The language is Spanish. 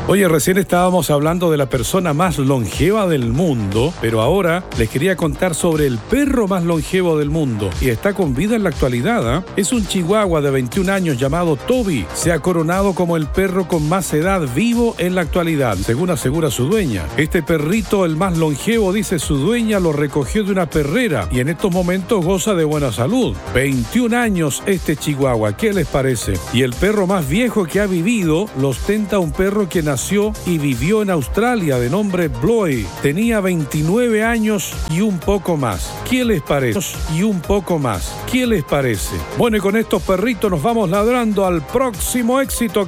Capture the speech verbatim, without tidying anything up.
Oye, recién estábamos hablando de la persona más longeva del mundo, pero ahora les quería contar sobre el perro más longevo del mundo y está con vida en la actualidad, ¿eh? Es un chihuahua de veintiún años llamado Toby. Se ha coronado como el perro con más edad vivo en la actualidad, según asegura su dueña. Este perrito, el más longevo, dice su dueña, lo recogió de una perrera y en estos momentos goza de buena salud. veintiún años este chihuahua, ¿qué les parece? Y el perro más viejo que ha vivido lo ostenta un perro que nació Nació y vivió en Australia de nombre Bloy. Tenía veintinueve años y un poco más. ¿Qué les parece? Y un poco más. ¿Qué les parece? Bueno, y con estos perritos nos vamos ladrando al próximo éxito.